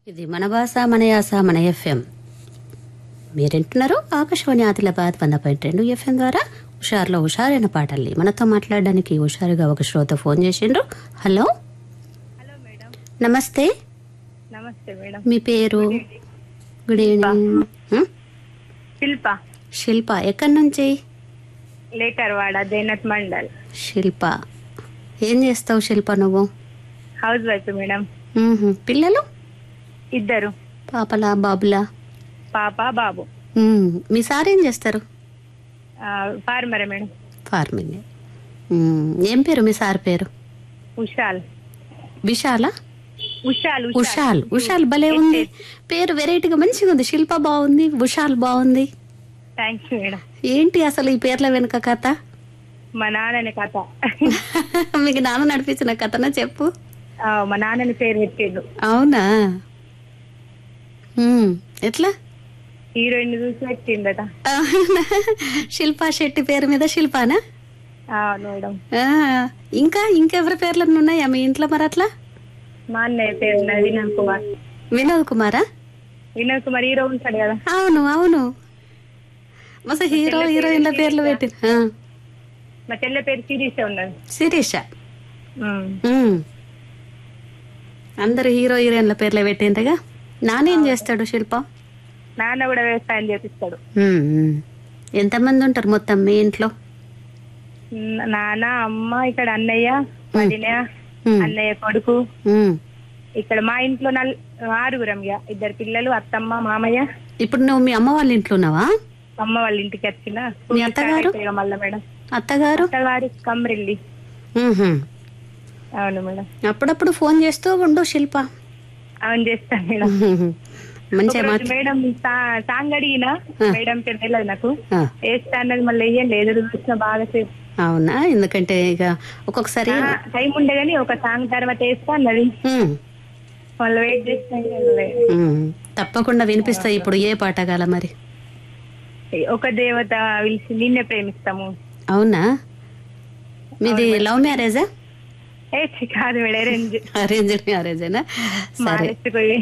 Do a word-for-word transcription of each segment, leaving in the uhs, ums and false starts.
ఇది మన భాష మన యాస మన ఎఫ్ఎం. మీరింటున్నారు ఆకాశవాణి ఆదిలాబాద్ వంద పాయింట్ రెండు ఎఫ్ఎం ద్వారా హుషారులో హుషారైన పాటల్ని మనతో మాట్లాడడానికి హుషారుగా ఒక శ్రోత ఫోన్ చేసిండ్రు. Hello hello madam. నమస్తే. నమస్తే మేడం. మీ పేరు? Good evening. హ్మ్? శిల్ప. శిల్ప. ఎక్కడి నుంచి? లేకర్వాడ దేనత్ మండల్. శిల్ప. ఏం చేస్తావు శిల్ప నువ్వు? House wife madam. మ్మ్హ. పిల్లలు? ఇద్దరు. పాపలా బాబులా? పాప బాబు. మ్మ్. మీ సార్ ఏం చేస్తారు? ఫార్మరే మేడం. ఫార్మింగ్. మ్మ్. ఏం పేరు మీ సార్ పేరు? ఉషాల్. విశాల? ఉషాల్. ఉషాల్. ఉషాల్ భలే ఉంది పేరు, వెరైటీగా మంచిగా ఉంది. శిల్ప బాగుంది, ఉషాల్ బాగుంది. Thanks madam. ఏంటి అసలు ఈ పేర్ల వెనుక కథ? మా నాన్నని కథ. మీకు నాన్న నడిపించిన కథనా చెప్పు. ఆ, మా నాన్నని పేరు పెట్టిండు. అవునా? మ్మ్. ఎట్లా? హీరోయిన్ చూసి పెట్టిండట. అవునా? శిల్పా శెట్టి పేరు మీద శిల్పానా? అవును మేడం. ఆ, ఇంకా ఇంకెవరి పేర్లు ఉన్నాయా మీ ఇంట్లో మరి అట్లా? మా అన్నయ్య పేరు ఉన్నది వినోద్ కుమార్. వినోద్ కుమారా? వినోద్ కుమార్ హీరో ఉంటాడు కదా. అవును అవును. మస హీరో హీరోయిన్ల పేర్లు పెట్టి. ఆ. మా చెల్లె పేరు శిరీష ఉన్నది. శిరీష. ఉమ్. మ్మ్. అందరు హీరో హీరోయిన్ల పేర్లు పెట్టిండ్రుగా. నానేం చేస్తాడు శిల్ప? నాన్న కూడా వ్యవసాయం చేపిస్తాడు. మ్మ్. ఎంతమంది ఉంటారు మొత్తం మీ ఇంట్లో? ఉమ్, నాన్న అమ్మ ఇక్కడ అన్నయ్య వదిన మ్మ్. అన్నయ్య కొడుకు. మ్మ్. ఇక్కడ మా ఇంట్లో నల్ ఆరుగురం ఇక ఇద్దరు పిల్లలు అత్తమ్మ మామయ్య. ఇప్పుడు నువ్వు మీ అమ్మ వాళ్ళ ఇంట్లో ఉన్నావా? అమ్మ వాళ్ళ ఇంటికి వచ్చిన మీ అత్తగారు? మళ్ళా మేడం. అత్తగారు? అత్తగారు కమ్రిల్లి. మ్మ్హ్మ్. అవును మేడం. అప్పుడప్పుడు ఫోన్ చేస్తూ ఉండు శిల్ప. అవును చేస్తాను మేడం. మంచిగా ఒకరోజు మాట్లా మేడం సా- సాంగ్ అడిగిన మేడం పేరు తెలియదు నాకు. ఆ. వేస్తా అన్నది మళ్ళీ వేయండి ఎదురు చూసిన బాగా సేపు. అవునా? ఎందుకంటే ఇక ఒక్కొక్కసారి టైం ఉండే గానీ ఒక సాంగ్ తర్వాత వేస్తా అన్నది. మ్మ్. మళ్ళీ వెయిట్ చేసిన మ్మ్. తప్పకుండా వినిపిస్తాయి. ఇప్పుడు ఏ పాట కాల మరి? ఒక దేవత పిలిచి నిన్నే ప్రేమిస్తాము. అవునా? మీది లవ్ మ్యారేజా? ఏ ఛీ, కాదు మేడం అరేంజ్. అరేంజ్ మ్యారేజేనా? సరే. మారేసుకుపోయి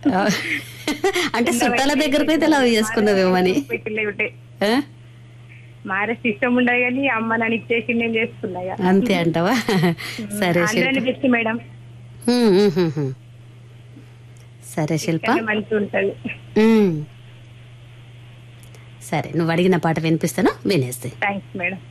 అంటే చుట్టాల దగ్గరకు అయితే లవ్ చేసుకున్నావేమని. ఆ? మారేసి ఇష్టం ఉండదు కానీ అమ్మ నన్ను ఇచ్చేసి నేను చేసుకున్నా ఇక. అంతే అంటావా? సరే శిల్ప. అందరిని బెస్ట్ మేడం. హ్మ్, హ్మ్, హ్మ్, హ్మ్. సరే శిల్ప. కానీ మంచిగా ఉంటది. హ్మ్. సరే, నువ్వు అడిగిన పాట వినిపిస్తాను, వినేస్తే. Thanks madam.